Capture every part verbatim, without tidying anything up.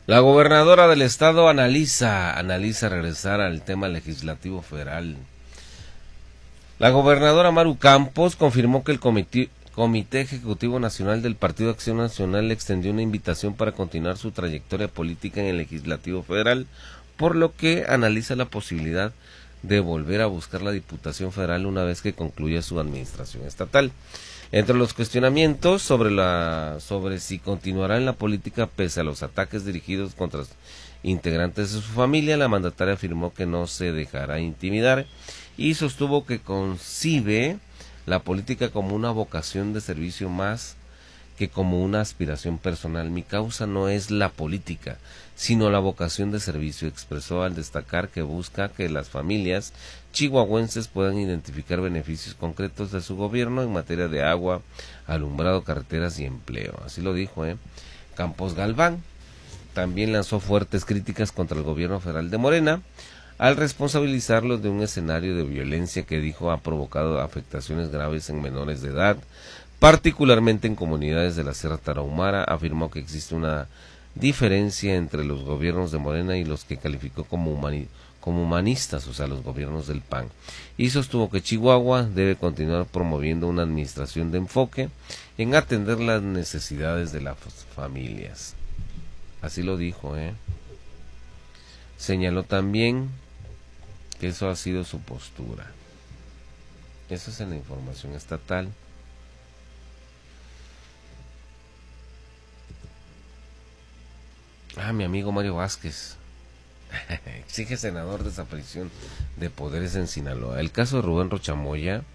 La gobernadora del estado analiza, analiza regresar al tema legislativo federal. La gobernadora Maru Campos confirmó que el comité, Comité Ejecutivo Nacional del Partido Acción Nacional le extendió una invitación para continuar su trayectoria política en el legislativo federal, por lo que analiza la posibilidad de volver a buscar la Diputación Federal una vez que concluya su administración estatal. Entre los cuestionamientos sobre la sobre si continuará en la política pese a los ataques dirigidos contra integrantes de su familia, la mandataria afirmó que no se dejará intimidar y sostuvo que concibe la política como una vocación de servicio más que como una aspiración personal. Mi causa no es la política, sino la vocación de servicio, expresó al destacar que busca que las familias chihuahuenses puedan identificar beneficios concretos de su gobierno en materia de agua, alumbrado, carreteras y empleo. Así lo dijo, ¿eh? Campos Galván también lanzó fuertes críticas contra el gobierno federal de Morena, al responsabilizarlos de un escenario de violencia que dijo ha provocado afectaciones graves en menores de edad, particularmente en comunidades de la Sierra Tarahumara. Afirmó que existe una diferencia entre los gobiernos de Morena y los que calificó como, humani como humanistas, o sea, los gobiernos del P A N, y sostuvo que Chihuahua debe continuar promoviendo una administración de enfoque en atender las necesidades de las familias. Así lo dijo, ¿eh? Señaló también que eso ha sido su postura. Eso es en la información estatal. Ah, mi amigo Mario Vázquez exige senador desaparición de poderes en Sinaloa. El caso de Rubén Rochamoya,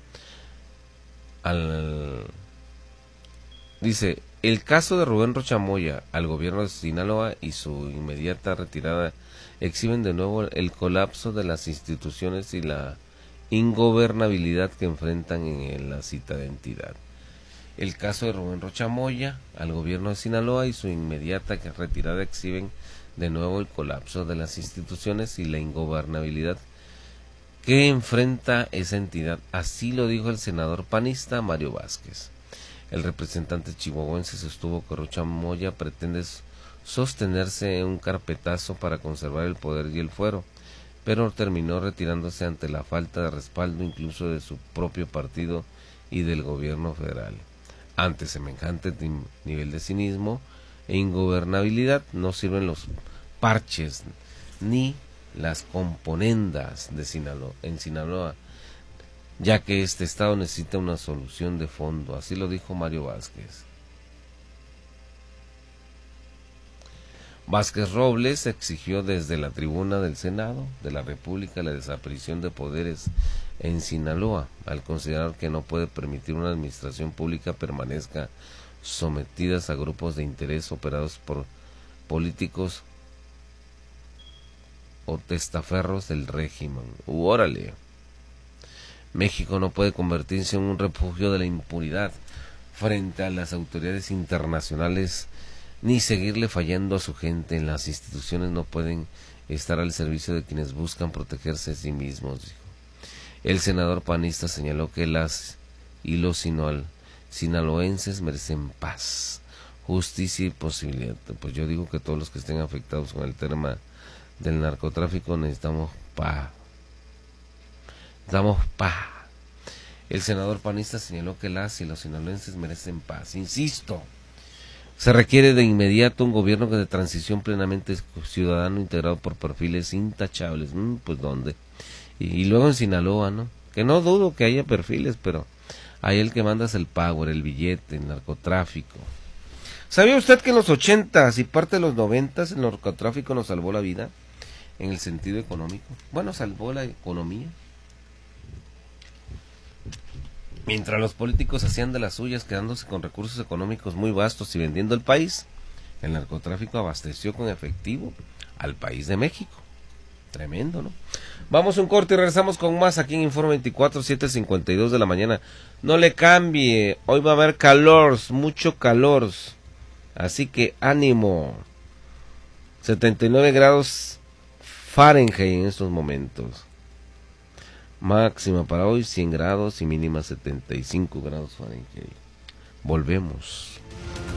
al... dice, el caso de Rubén Rochamoya al gobierno de Sinaloa y su inmediata retirada exhiben de nuevo el colapso de las instituciones y la ingobernabilidad que enfrentan en la citada entidad. El caso de Rubén Rochamoya al gobierno de Sinaloa y su inmediata retirada exhiben de nuevo el colapso de las instituciones y la ingobernabilidad que enfrenta esa entidad. Así lo dijo el senador panista Mario Vázquez. El representante chihuahuense sostuvo que Rochamoya pretende sostenerse en un carpetazo para conservar el poder y el fuero, pero terminó retirándose ante la falta de respaldo incluso de su propio partido y del gobierno federal. Ante semejante nivel de cinismo e ingobernabilidad no sirven los parches ni las componendas de Sinaloa, en Sinaloa, ya que este estado necesita una solución de fondo. Así lo dijo Mario Vázquez. Vázquez Robles exigió desde la tribuna del Senado de la República la desaparición de poderes en Sinaloa, al considerar que no puede permitir una administración pública permanezca sometidas a grupos de interés operados por políticos o testaferros del régimen. Uh, órale. México no puede convertirse en un refugio de la impunidad frente a las autoridades internacionales ni seguirle fallando a su gente. Las instituciones no pueden estar al servicio de quienes buscan protegerse a sí mismos, dijo. El senador panista señaló que las y los sinal, sinaloenses merecen paz, justicia y posibilidad. Pues yo digo que todos los que estén afectados con el tema del narcotráfico necesitamos paz. Necesitamos paz. El senador panista señaló que las y los sinaloenses merecen paz. Insisto, se requiere de inmediato un gobierno de transición plenamente ciudadano integrado por perfiles intachables. Mm, pues ¿dónde? Y, y luego en Sinaloa, ¿no? Que no dudo que haya perfiles, pero ahí el que manda es el power, el billete, el narcotráfico. ¿Sabía usted que en los ochentas y parte de los noventas el narcotráfico nos salvó la vida? En el sentido económico. Bueno, salvó la economía. Mientras los políticos hacían de las suyas, quedándose con recursos económicos muy vastos y vendiendo el país, el narcotráfico abasteció con efectivo al país de México. Tremendo, ¿no? Vamos a un corte y regresamos con más aquí en Informe veinticuatro, siete cincuenta y dos de la mañana. No le cambie, hoy va a haber calor, mucho calor. Así que ánimo. setenta y nueve grados Fahrenheit en estos momentos. Máxima para hoy cien grados y mínima setenta y cinco grados Fahrenheit. Volvemos.